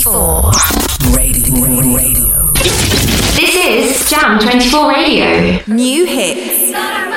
24. Radio. This is Jam 24 Radio. New hits.